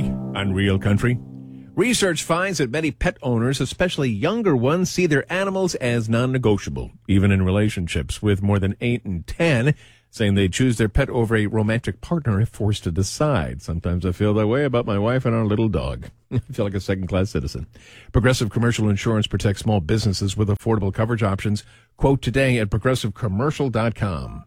on Real Country. Research finds that many pet owners, especially younger ones, see their animals as non-negotiable, even in relationships, with more than 8 in 10 saying they choose their pet over a romantic partner if forced to decide. Sometimes I feel that way about my wife and our little dog. I feel like a second-class citizen. Progressive Commercial Insurance protects small businesses with affordable coverage options. Quote today at progressivecommercial.com.